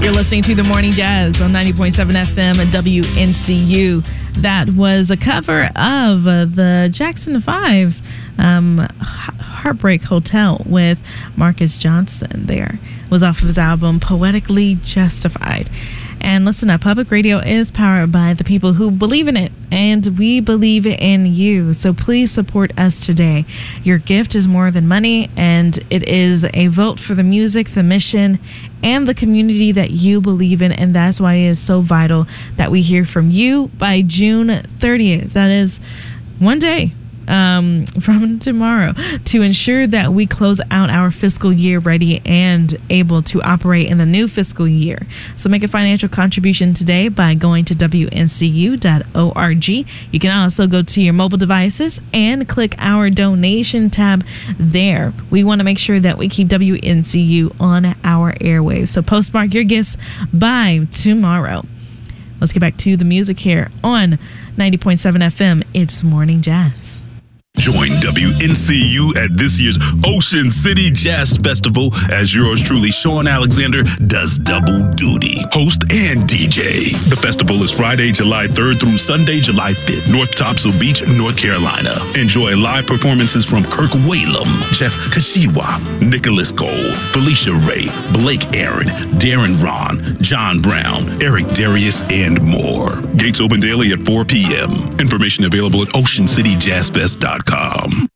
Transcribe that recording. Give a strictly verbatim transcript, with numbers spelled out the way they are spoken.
You're listening to The Morning Jazz on ninety point seven F M at W N C U. That was a cover of uh, the Jackson Five's um, Heartbreak Hotel with Marcus Johnson. There was off of his album Poetically Justified. And listen up, public radio is powered by the people who believe in it, and we believe in you. So please support us today. Your gift is more than money, and it is a vote for the music, the mission, and the community that you believe in. And that's why it is so vital that we hear from you by June thirtieth. That is one day um, from tomorrow, to ensure that we close out our fiscal year ready and able to operate in the new fiscal year. So make a financial contribution today by going to W N C U dot org. You can also go to your mobile devices and click our donation tab there. We want to make sure that we keep W N C U on our airwaves. So postmark your gifts by tomorrow. Let's get back to the music here on ninety point seven F M. It's Morning Jazz. Join W N C U at this year's Ocean City Jazz Festival as yours truly, Sean Alexander, does double duty, host and D J. The festival is Friday, July third through Sunday, July fifth, North Topsail Beach, North Carolina. Enjoy live performances from Kirk Whalum, Jeff Kashiwa, Nicholas Cole, Felicia Ray, Blake Aaron, Darren Ron, John Brown, Eric Darius, and more. Gates open daily at four p.m. Information available at ocean city jazz fest dot com.